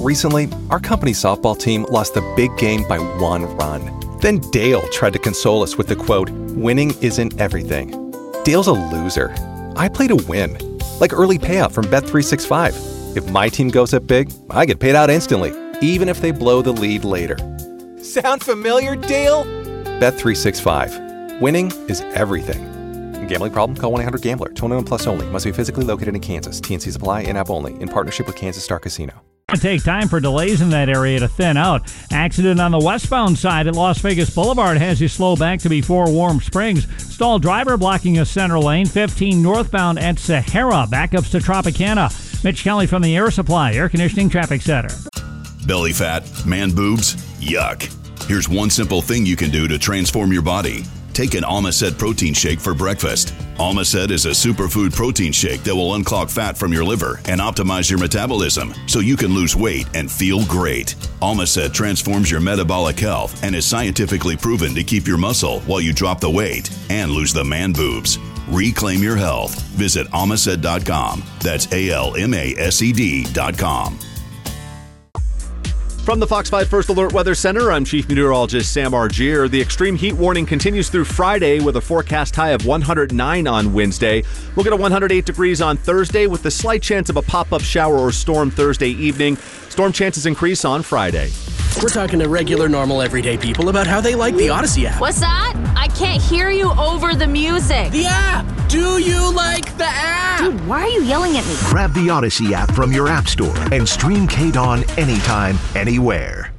Recently, our company softball team lost the big game by 1 run. Then Dale tried to console us with the quote, "Winning isn't everything." Dale's a loser. I play to win. Like early payout from Bet365. If my team goes up big, I get paid out instantly, even if they blow the lead later. Sound familiar, Dale? Bet365. Winning is everything. Gambling problem? Call 1-800-GAMBLER. 21 plus only. Must be physically located in Kansas. TNCs apply. In-app only. In partnership with Kansas Star Casino. It takes time for delays in that area to thin out. Accident on the westbound side at Las Vegas Boulevard has you slow back to before Warm Springs. Stalled driver blocking a center lane. 15 northbound at Sahara. Backups to Tropicana. Mitch Kelly from the Air Supply Air Conditioning Traffic Center. Belly fat, man boobs, yuck. Here's one simple thing you can do to transform your body. Take an Almacet protein shake for breakfast. Almacet is a superfood protein shake that will unclog fat from your liver and optimize your metabolism so you can lose weight and feel great. Almacet transforms your metabolic health and is scientifically proven to keep your muscle while you drop the weight and lose the man boobs. Reclaim your health. Visit Almacet.com. That's ALMASED.com. From the Fox 5 First Alert Weather Center, I'm Chief Meteorologist Sam Argier. The extreme heat warning continues through Friday with a forecast high of 109 on Wednesday. We'll get a 108 degrees on Thursday with the slight chance of a pop-up shower or storm Thursday evening. Storm chances increase on Friday. We're talking to regular, normal, everyday people about how they like the Odyssey app. What's that? I can't hear you over the music. The app! Do you like the app? Dude, why are you yelling at me? Grab the Odyssey app from your app store and stream KDAWN anytime, anywhere.